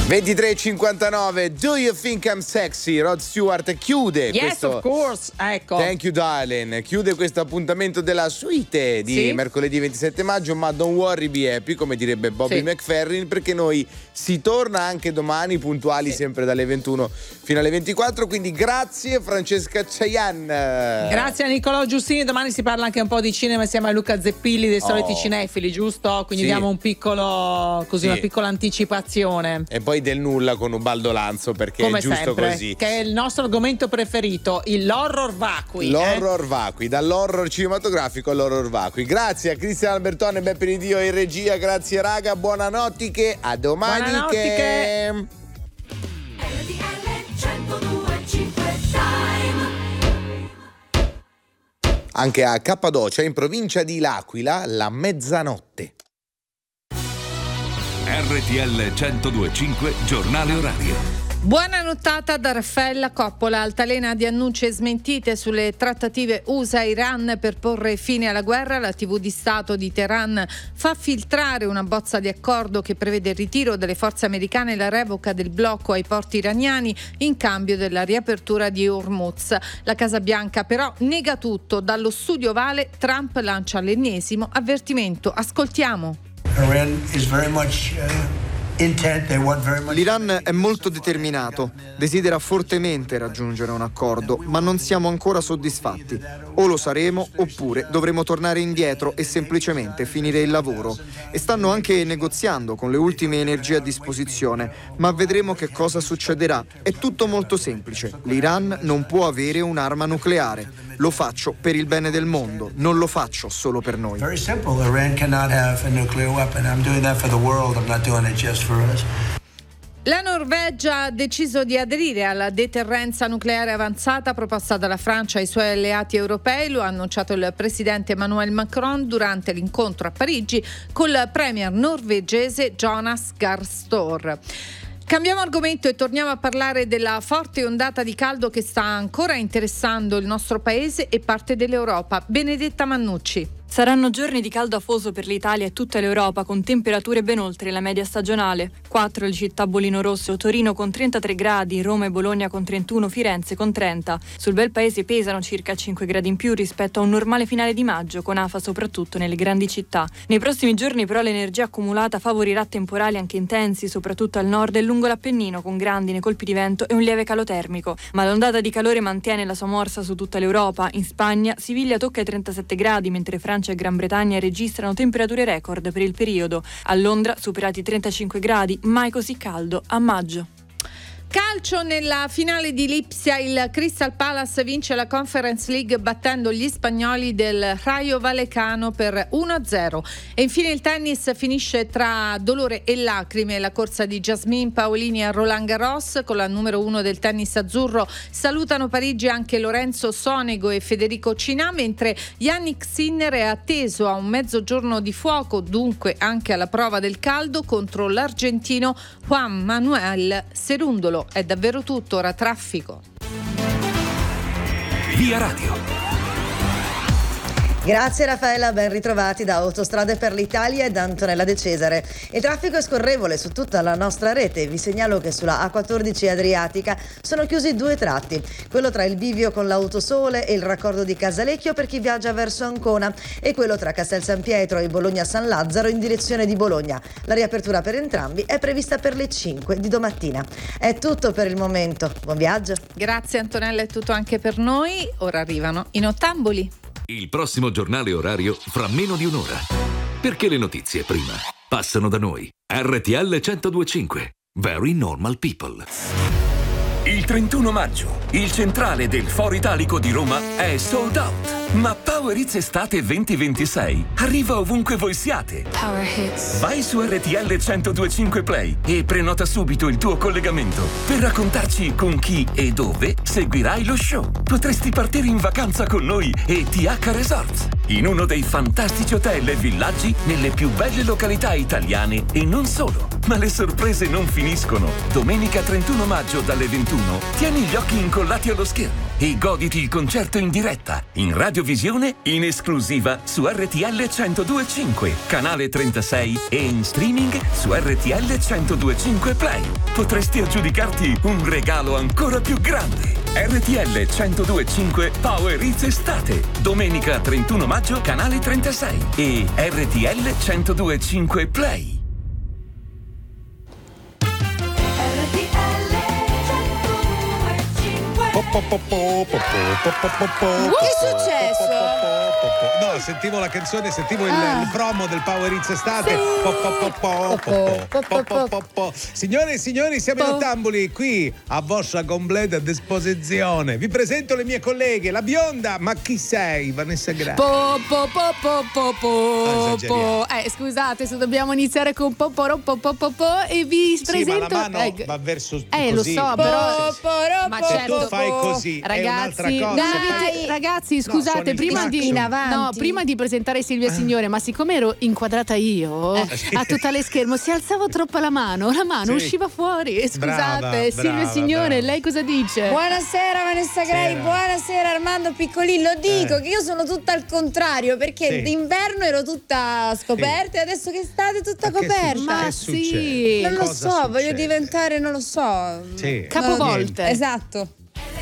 23:59, Do You Think I'm Sexy? Rod Stewart chiude questo. Of course, ecco. Thank you darling. Chiude questo appuntamento della suite di mercoledì 27 maggio, ma don't worry, be happy, come direbbe Bobby McFerrin, perché noi si torna anche domani puntuali sempre dalle 21 fino alle 24, quindi grazie Francesca Caian. Grazie a Nicolò Giustini, domani si parla anche un po' di cinema insieme a Luca Zeppilli dei soliti cinefili, giusto? Quindi diamo un piccolo, così una piccola anticipazione. E poi del nulla con Ubaldo Lanzo, perché come è giusto sempre, così. Che è il nostro argomento preferito, l'horror vacui. L'horror vacui, dall'horror cinematografico all'horror vacui. Grazie a Cristian Albertone, Beppe Nidio in regia, grazie raga, buonanotte, che a domani. Che... Anche a Cappadocia, in provincia di L'Aquila, la mezzanotte. RTL 102.5 giornale orario. Buona nottata da Raffaella Coppola. Altalena di annunci e smentite sulle trattative USA-Iran per porre fine alla guerra. La TV di Stato di Teheran fa filtrare una bozza di accordo che prevede il ritiro delle forze americane e la revoca del blocco ai porti iraniani in cambio della riapertura di Hormuz. La Casa Bianca però nega tutto. Dallo studio Ovale Trump lancia l'ennesimo avvertimento. Ascoltiamo. L'Iran è molto determinato, desidera fortemente raggiungere un accordo, ma non siamo ancora soddisfatti. O lo saremo, oppure dovremo tornare indietro e semplicemente finire il lavoro. E stanno anche negoziando con le ultime energie a disposizione, ma vedremo che cosa succederà. È tutto molto semplice. L'Iran non può avere un'arma nucleare. Lo faccio per il bene del mondo, non lo faccio solo per noi. Very simple. Iran cannot have a nuclear weapon. I'm doing that for the world. I'm not doing it just for us. La Norvegia ha deciso di aderire alla deterrenza nucleare avanzata proposta dalla Francia ai suoi alleati europei. Lo ha annunciato il presidente Emmanuel Macron durante l'incontro a Parigi col premier norvegese Jonas Gahr Store. Cambiamo argomento e torniamo a parlare della forte ondata di caldo che sta ancora interessando il nostro paese e parte dell'Europa. Benedetta Mannucci. Saranno giorni di caldo afoso per l'Italia e tutta l'Europa, con temperature ben oltre la media stagionale. 4 le città bollino rosso, Torino con 33 gradi, Roma e Bologna con 31, Firenze con 30. Sul bel paese pesano circa 5 gradi in più rispetto a un normale finale di maggio, con afa soprattutto nelle grandi città. Nei prossimi giorni però l'energia accumulata favorirà temporali anche intensi, soprattutto al nord e lungo l'Appennino, con grandine, colpi di vento e un lieve calo termico. Ma l'ondata di calore mantiene la sua morsa su tutta l'Europa. In Spagna Siviglia tocca i 37 gradi, mentre Francia e Gran Bretagna registrano temperature record per il periodo. A Londra superati i 35 gradi, mai così caldo a maggio. Calcio, nella finale di Lipsia il Crystal Palace vince la Conference League battendo gli spagnoli del Rayo Vallecano per 1-0. E infine il tennis, finisce tra dolore e lacrime la corsa di Jasmine Paolini a Roland Garros. Con la numero 1 del tennis azzurro salutano Parigi anche Lorenzo Sonego e Federico Cinà, mentre Yannick Sinner è atteso a un mezzogiorno di fuoco, dunque anche alla prova del caldo, contro l'argentino Juan Manuel Cerundolo. È davvero tutto, ora traffico. Via Radio. Grazie Raffaella, ben ritrovati da Autostrade per l'Italia e da Antonella De Cesare. Il traffico è scorrevole su tutta la nostra rete. Vi segnalo che sulla A14 Adriatica sono chiusi 2 tratti, quello tra il bivio con l'Autosole e il raccordo di Casalecchio per chi viaggia verso Ancona e quello tra Castel San Pietro e Bologna San Lazzaro in direzione di Bologna. La riapertura per entrambi è prevista per le 5 di domattina. È tutto per il momento, buon viaggio. Grazie Antonella, è tutto anche per noi. Ora arrivano i nottamboli. Il prossimo giornale orario fra meno di un'ora. Perché le notizie prima passano da noi. RTL 102.5. Very Normal People. Il 31 maggio, il centrale del Foro Italico di Roma è sold out. Ma Power Hits Estate 2026 arriva ovunque voi siate. Power Hits. Vai su RTL 102.5 Play e prenota subito il tuo collegamento per raccontarci con chi e dove seguirai lo show. Potresti partire in vacanza con noi e TH Resorts, in uno dei fantastici hotel e villaggi nelle più belle località italiane e non solo. Ma le sorprese non finiscono. Domenica 31 maggio dalle 21 tieni gli occhi incollati allo schermo. e goditi il concerto in diretta, in radiovisione, in esclusiva su RTL 102.5, canale 36 e in streaming su RTL 102.5 Play. Potresti aggiudicarti un regalo ancora più grande. RTL 102.5 Power Hits Estate, domenica 31 maggio, canale 36 e RTL 102.5 Play. Che è successo? No, sentivo la canzone, sentivo il promo del Power Hits Estate. Signore e signori, siamo in Ottamboli, qui a vostra completa disposizione. Vi presento le mie colleghe, la bionda, ma chi sei? Vanessa Grandi. Scusate se dobbiamo iniziare con e vi presento. Ma la mano va verso così. Lo so, però ma certo. Tu fai così, ragazzi, è un'altra cosa. Ragazzi, scusate, prima di presentare Silvia Signore, ma siccome ero inquadrata io a totale schermo, si alzava troppo la mano usciva fuori. Scusate, Silvia Signore, lei cosa dice? Buonasera Vanessa Grey, buonasera Armando Piccolin. Lo dico che io sono tutta al contrario, perché d'inverno ero tutta scoperta e adesso che estate tutta coperta. Ma sì, non lo so, voglio diventare, non lo so, capovolte. Esatto.